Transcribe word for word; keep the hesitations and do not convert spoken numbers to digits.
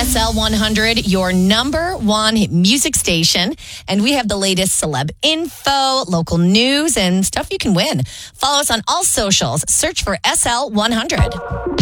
S L one hundred, your number one music station. And we have the latest celeb info, local news, and stuff you can win. Follow us on all socials. Search for S L one hundred.